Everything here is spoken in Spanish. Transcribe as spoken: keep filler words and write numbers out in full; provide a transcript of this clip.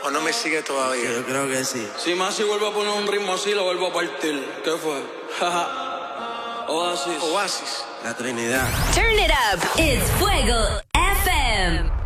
¿O no me sigue todavía? Yo creo que sí. Si más si vuelvo a poner un ritmo así, lo vuelvo a partir. ¿Qué fue? Oasis. Oasis. La Trinidad. Turn it up. It's Fuego F M.